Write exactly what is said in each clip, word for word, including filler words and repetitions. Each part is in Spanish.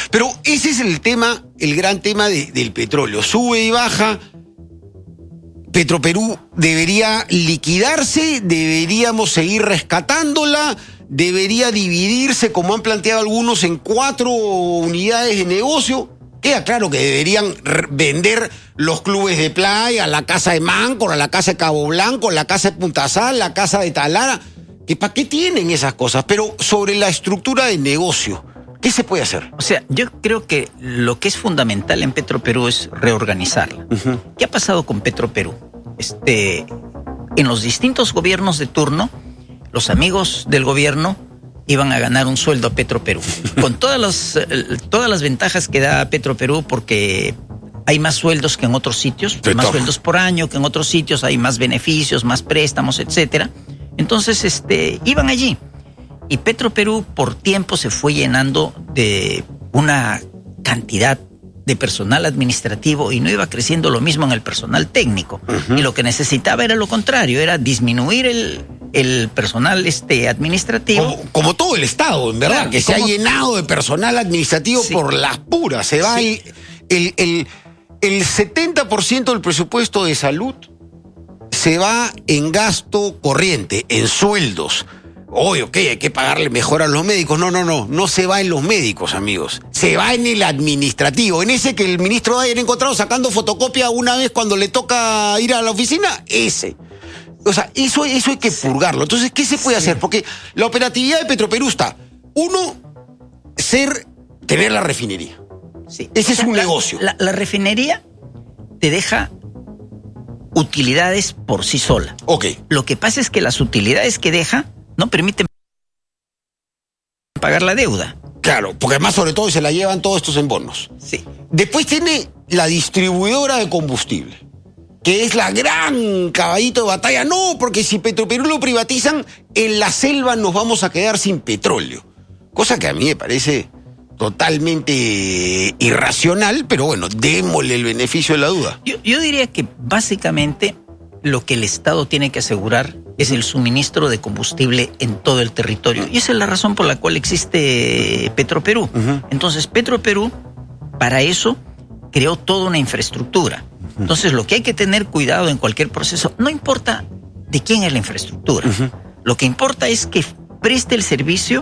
Pero ese es el tema, el gran tema de, del petróleo. Sube y baja. Petroperú debería liquidarse, deberíamos seguir rescatándola, debería dividirse, como han planteado algunos, en cuatro unidades de negocio. Queda claro que deberían vender los clubes de playa, la casa de Máncora, la casa de Cabo Blanco, la casa de Punta Sal, la casa de Talara. ¿Que para qué tienen esas cosas? Pero sobre la estructura de negocio, ¿qué se puede hacer? O sea, yo creo que lo que es fundamental en Petroperú es reorganizarla. Uh-huh. ¿Qué ha pasado con Petroperú? Este, en los distintos gobiernos de turno, los amigos del gobierno iban a ganar un sueldo a Petroperú. Con todas las, todas las ventajas que da Petroperú, porque hay más sueldos que en otros sitios, Petro. más sueldos por año que en otros sitios, hay más beneficios, más préstamos, etcétera. Entonces, este, iban allí. Y Petroperú por tiempo se fue llenando de una cantidad de personal administrativo y no iba creciendo lo mismo en el personal técnico. Uh-huh. Y lo que necesitaba era lo contrario, era disminuir el, el personal este, administrativo. Como, como todo el Estado, en verdad, claro, que se ha llenado de personal administrativo sí. por las puras. Se va sí. el, el, el, el setenta por ciento del presupuesto de salud se va en gasto corriente, en sueldos. Oye, ok, hay que pagarle mejor a los médicos. No, no, no, no se va en los médicos, amigos. Se va en el administrativo, en ese que el ministro haya encontrado sacando fotocopia una vez cuando le toca ir a la oficina, ese. O sea, eso, eso hay que purgarlo. Entonces, ¿qué se puede sí. hacer? Porque la operatividad de Petroperú está, uno, ser, tener la refinería. Sí. Ese o sea, es un la, negocio. La, la refinería te deja utilidades por sí sola. Ok. Lo que pasa es que las utilidades que deja no permiten pagar la deuda. Claro, porque además sobre todo se la llevan todos estos en bonos. Sí. Después tiene la distribuidora de combustible, que es la gran caballito de batalla. No, porque si Petroperú lo privatizan, en la selva nos vamos a quedar sin petróleo. Cosa que a mí me parece totalmente irracional, pero bueno, démosle el beneficio de la duda. Yo, yo diría que básicamente lo que el Estado tiene que asegurar es el suministro de combustible en todo el territorio. Y esa es la razón por la cual existe Petroperú. Uh-huh. Entonces, Petroperú, para eso, creó toda una infraestructura. Uh-huh. Entonces, lo que hay que tener cuidado en cualquier proceso, no importa de quién es la infraestructura. Uh-huh. Lo que importa es que preste el servicio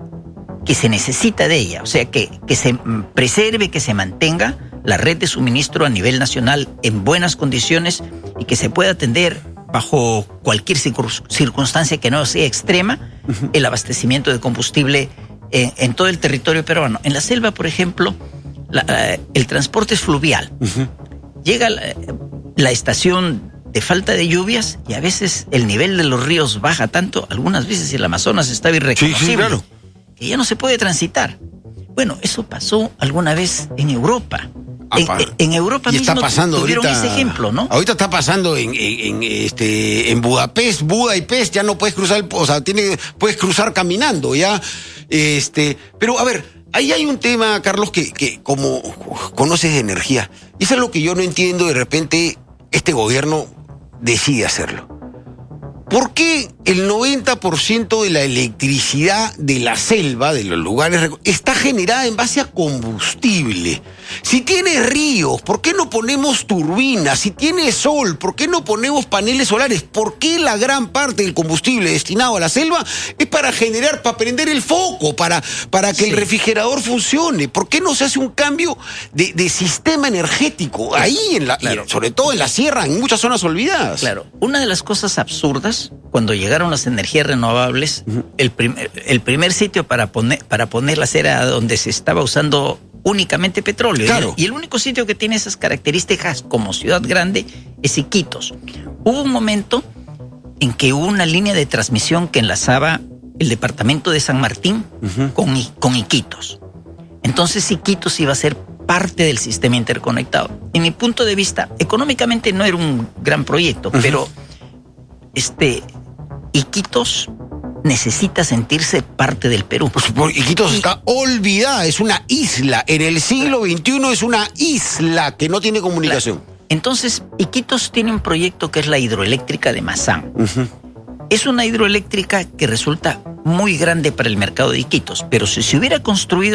que se necesita de ella. O sea, que, que se preserve, que se mantenga la red de suministro a nivel nacional en buenas condiciones y que se pueda atender bajo cualquier circunstancia que no sea extrema, uh-huh. el abastecimiento de combustible en, en todo el territorio peruano. En la selva, por ejemplo, la, la, el transporte es fluvial. Uh-huh. Llega la, la estación de falta de lluvias y a veces el nivel de los ríos baja tanto, algunas veces el Amazonas estaba irreconocible, sí, sí, claro. que ya no se puede transitar. Bueno, eso pasó alguna vez en Europa. En, en Europa y mismo está pasando tuvieron ahorita, ese ejemplo, ¿no? Ahorita está pasando en, en, en, este, en Budapest, Buda y Pest, ya no puedes cruzar, o sea, tiene, puedes cruzar caminando, ya. Este, pero a ver, ahí hay un tema, Carlos, que, que como conoces de energía, y eso es lo que yo no entiendo, de repente este gobierno decide hacerlo. ¿Por qué el noventa por ciento de la electricidad de la selva, de los lugares, está generada en base a combustible? Si tiene ríos, ¿por qué no ponemos turbinas? Si tiene sol, ¿por qué no ponemos paneles solares? ¿Por qué la gran parte del combustible destinado a la selva es para generar, para prender el foco, para, para que sí. el refrigerador funcione? ¿Por qué no se hace un cambio de, de sistema energético? Ahí, en la, claro. sobre todo en la sierra, en muchas zonas olvidadas. Claro, una de las cosas absurdas cuando llegaron las energías renovables, uh-huh. el, primer, el primer sitio para, poner, para ponerlas era donde se estaba usando únicamente petróleo. Claro. Y, el, y el único sitio que tiene esas características como ciudad grande es Iquitos. Hubo un momento en que hubo una línea de transmisión que enlazaba el departamento de San Martín uh-huh. con, con Iquitos. Entonces Iquitos iba a ser parte del sistema interconectado. En mi punto de vista, económicamente no era un gran proyecto, uh-huh. pero este Iquitos necesita sentirse parte del Perú. Pues, Iquitos y, está olvidada, es una isla. En el siglo veintiuno es una isla que no tiene comunicación. Claro. Entonces, Iquitos tiene un proyecto que es la hidroeléctrica de Mazán. Uh-huh. Es una hidroeléctrica que resulta muy grande para el mercado de Iquitos, pero si se hubiera construido